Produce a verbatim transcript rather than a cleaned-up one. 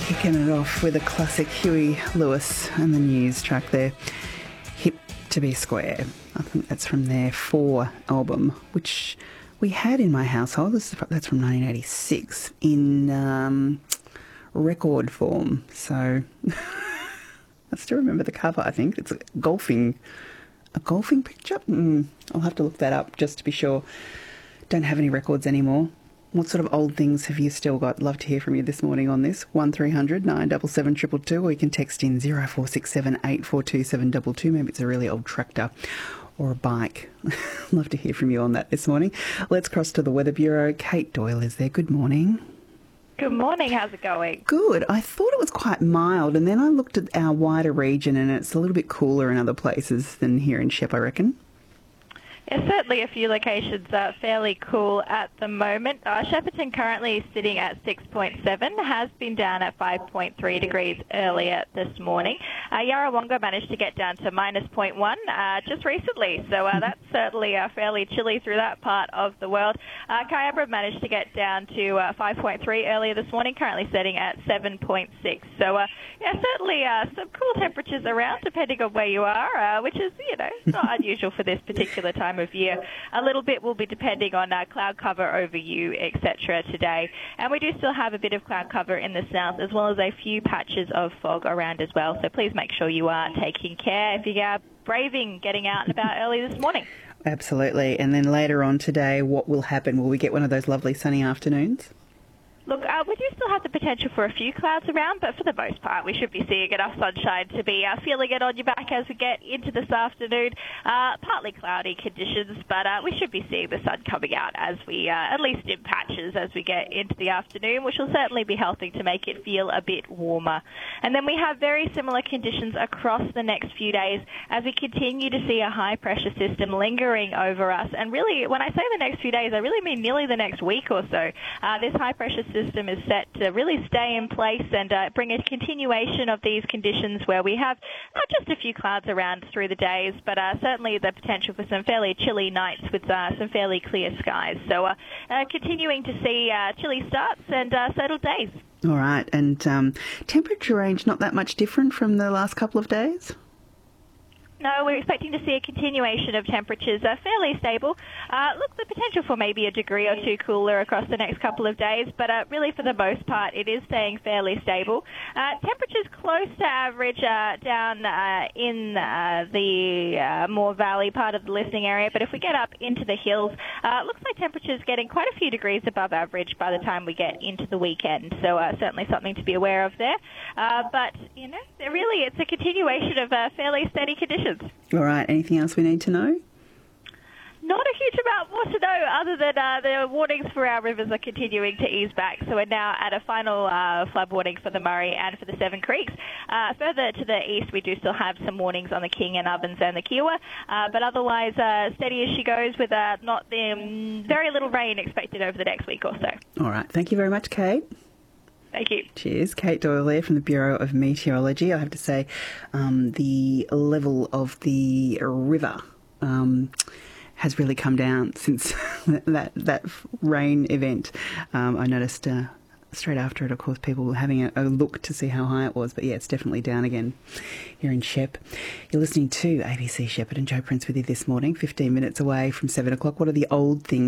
Kicking it off with a classic Huey Lewis and the News track there, Hip to Be Square. I think that's from their Four album, which we had in my household. This is, that's from nineteen eighty-six in um, record form. So I still remember the cover, I think. It's a golfing, a golfing picture. Mm, I'll have to look that up just to be sure. Don't have any records anymore. What sort of old things have you still got? Love to hear from you this morning on this. one three hundred nine seven seven two two two, or you can text in zero four six seven eight four two seven two two. Maybe it's a really old tractor or a bike. Love to hear from you on that this morning. Let's cross to the Weather Bureau. Kate Doyle is there. Good morning. Good morning. How's it going? Good. I thought it was quite mild, and then I looked at our wider region and it's a little bit cooler in other places than here in Shep, I reckon. Yeah, certainly a few locations are fairly cool at the moment. Uh, Shepparton currently sitting at six point seven, has been down at five point three degrees earlier this morning. Uh, Yarrawonga managed to get down to minus zero point one uh, just recently, so uh, that's certainly uh, fairly chilly through that part of the world. Uh, Kyabra managed to get down to uh, five point three earlier this morning, currently sitting at seven point six. So, uh, yeah, certainly uh, some cool temperatures around depending on where you are, uh, which is, you know, not unusual for this particular time of year. A little bit will be depending on uh, cloud cover over you, et cetera today. And we do still have a bit of cloud cover in the south, as well as a few patches of fog around as well. So please make sure you are taking care if you are braving getting out and about early this morning. Absolutely. And then later on today, what will happen? Will we get one of those lovely sunny afternoons? Look, uh, we do still have the potential for a few clouds around, but for the most part, we should be seeing enough sunshine to be uh, feeling it on your back as we get into this afternoon. Uh, partly cloudy conditions, but uh, we should be seeing the sun coming out as we, uh, at least in patches, as we get into the afternoon, which will certainly be helping to make it feel a bit warmer. And then we have very similar conditions across the next few days as we continue to see a high-pressure system lingering over us. And really, when I say the next few days, I really mean nearly the next week or so. Uh, this high-pressure system system is set to really stay in place and uh, bring a continuation of these conditions where we have not just a few clouds around through the days, but uh, certainly the potential for some fairly chilly nights with uh, some fairly clear skies. So uh, uh, continuing to see uh, chilly starts and uh, settled days. All right. And um, temperature range not that much different from the last couple of days? No, we're expecting to see a continuation of temperatures uh, fairly stable. Uh, look, the potential for maybe a degree or two cooler across the next couple of days, but uh, really for the most part it is staying fairly stable. Uh, temperatures close to average uh, down uh, in uh, the uh, more valley part of the listening area, but if we get up into the hills, uh, it looks like temperatures getting quite a few degrees above average by the time we get into the weekend, so uh, certainly something to be aware of there. Uh, but, you know, really it's a continuation of uh, fairly steady conditions. All right. Anything else we need to know? Not a huge amount more to know other than uh, the warnings for our rivers are continuing to ease back. So we're now at a final uh, flood warning for the Murray and for the Seven Creeks. Uh, further to the east, we do still have some warnings on the King and Ovens and the Kiowa. Uh, but otherwise, uh, steady as she goes with uh, not the, um, very little rain expected over the next week or so. All right. Thank you very much, Kate. Thank you. Cheers. Kate Doyle there from the Bureau of Meteorology. I have to say um, the level of the river um, has really come down since that, that rain event. Um, I noticed uh, straight after it, of course, people were having a, a look to see how high it was. But, yeah, it's definitely down again here in Shep. You're listening to A B C Shepparton. Joe Prince with you this morning, fifteen minutes away from seven o'clock. What are the old things